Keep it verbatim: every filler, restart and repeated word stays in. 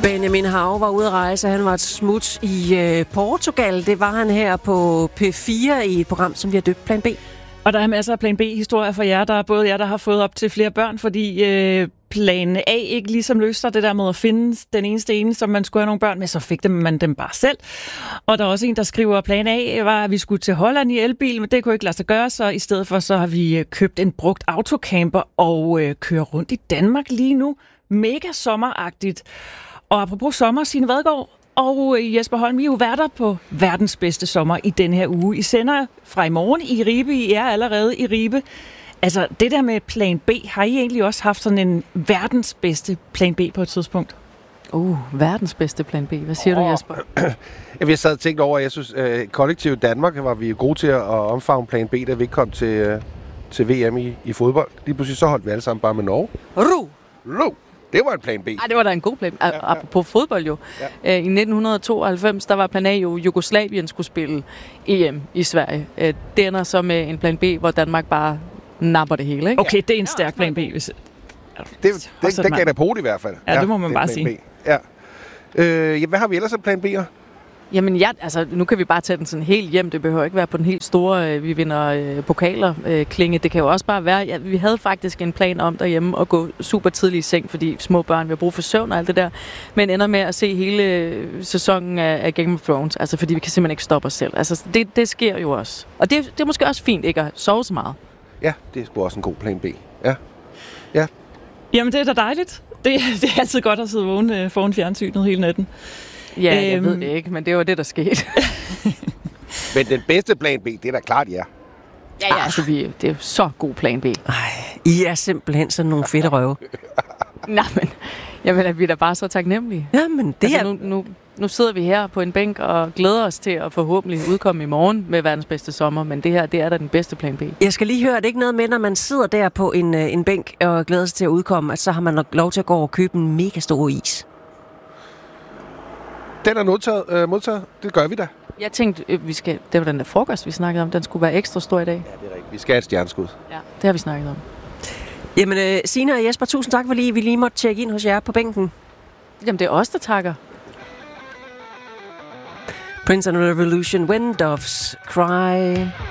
Benjamin Hav var ude at rejse. Han var et smut i øh, Portugal. Det var han her på P fire i et program, som vi har døbt Plan B. Og der er masser af Plan B-historier for jer. Der er både jer, der har fået op til flere børn, fordi øh, Plan A ikke ligesom løste det der med at finde den eneste ene, som man skulle have nogle børn med, så fik dem, man dem bare selv. Og der er også en, der skriver, at Plan A var, at vi skulle til Holland i elbil, men det kunne ikke lade sig gøre, så i stedet for så har vi købt en brugt autocamper og øh, kører rundt i Danmark lige nu. Mega sommeragtigt. Og apropos sommer, Signe Vadgaard og Jesper Holm, I er jo værter på verdens bedste sommer i denne her uge. I sender fra i morgen i Ribe, I er allerede i Ribe. Altså, det der med Plan B, har I egentlig også haft sådan en verdens bedste Plan B på et tidspunkt? Uh, verdens bedste Plan B. Hvad siger oh. du, Jesper? Jeg har sad og tænkt over, jeg synes, øh, kollektivt Danmark var vi gode til at omfavne Plan B, da vi ikke kom til, øh, til V M i, i fodbold. Lige pludselig så holdt vi alle sammen bare med Norge. Ru! Ru! Det var en Plan B. Ej, det var da en god plan. Ja, ja. Apropos fodbold jo. Ja. I nitten tooghalvfems, der var Plan A jo, Jugoslavien skulle spille E M i Sverige. Det ender så med en Plan B, hvor Danmark bare napper det hele, ikke? Okay, det er en stærk Plan B. Hvis... Det, det, det, det gav der på i hvert fald. Ja, det må man det bare sige. B. Ja. Øh, ja, hvad har vi ellers af Plan B'er? Jamen ja, altså nu kan vi bare tage den sådan helt hjem. Det behøver ikke være på den helt store, øh, vi vinder øh, pokaler øh, klinge. Det kan jo også bare være, ja, vi havde faktisk en plan om derhjemme at gå super tidligt i seng, fordi små børn, vi har brug for søvn og alt det der. Men ender med at se hele sæsonen af, af Game of Thrones, altså fordi vi kan simpelthen ikke stoppe os selv. Altså det, det sker jo også. Og det, det er måske også fint ikke at sove så meget. Ja, det er sgu også en god Plan B. Ja. Ja. Jamen det er da dejligt. Det, det er altid godt at sidde vågen foran fjernsynet hele natten. Ja, jeg øhm. ved det ikke, men det var det, der skete. Men den bedste Plan B, det er da klart, ja. Ja, ja, altså vi, det er jo så god Plan B. Ej, I er simpelthen sådan nogle fedte røve. Nej, men jamen, er vi da bare så taknemmelige. Ja, men det altså, er... Nu, nu, nu sidder vi her på en bænk og glæder os til at forhåbentlig udkomme i morgen med verdens bedste sommer, men det her, det er da den bedste Plan B. Jeg skal lige høre, at det ikke noget med, når man sidder der på en, en bænk og glæder sig til at udkomme, at så har man nok lov til at gå og købe en mega stor is. Den er modtaget, øh, modtaget. Det gør vi da. Jeg tænkte, øh, vi skal, det var den der frokost, vi snakkede om. Den skulle være ekstra stor i dag. Ja, det er rigtigt. Vi skal have et stjerneskud. Ja, det har vi snakket om. Jamen, øh, Signe og Jesper, tusind tak, fordi vi lige måtte tjekke ind hos jer på bænken. Jamen, det er os, der takker. Prince and Revolution, When Doves Cry.